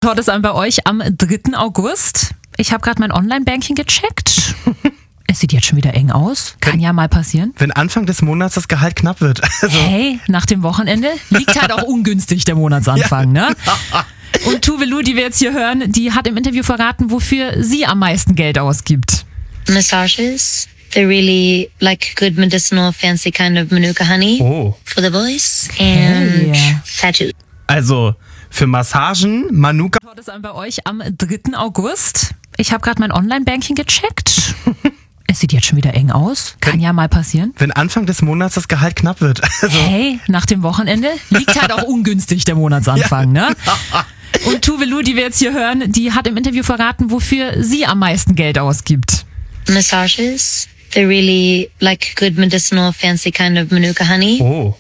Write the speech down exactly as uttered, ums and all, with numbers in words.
Schaut es an bei euch am dritten August. Ich habe gerade mein Online-Banking gecheckt. Es sieht jetzt schon wieder eng aus. Kann wenn, ja mal passieren. Wenn Anfang des Monats das Gehalt knapp wird. Also. Hey, nach dem Wochenende liegt halt auch ungünstig der Monatsanfang, ja. ne? Und Tove Lo, die wir jetzt hier hören, die hat im Interview verraten, wofür sie am meisten Geld ausgibt. Massages. They're really like good medicinal, fancy kind of Manuka honey oh. for the voice and hey. Tattoos. Also für Massagen, Manuka. Schaut es an bei euch am dritten August. Ich habe gerade mein Online-Banking gecheckt. Es sieht jetzt schon wieder eng aus. Kann wenn, ja mal passieren. Wenn Anfang des Monats das Gehalt knapp wird. Also. Hey, nach dem Wochenende liegt halt auch ungünstig der Monatsanfang, ja. ne? Und Tove Lo, die wir jetzt hier hören, die hat im Interview verraten, wofür sie am meisten Geld ausgibt. Massages. They're really like good medicinal, fancy kind of Manuka honey oh.